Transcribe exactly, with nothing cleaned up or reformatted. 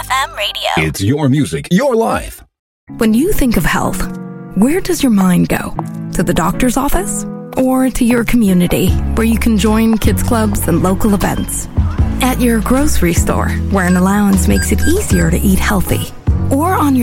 M Radio. It's your music, your life. When you think of health, where does your mind go? To the doctor's office? Or to your community, where you can join kids clubs and local events? At your grocery store, where an allowance makes it easier to eat healthy? Or on your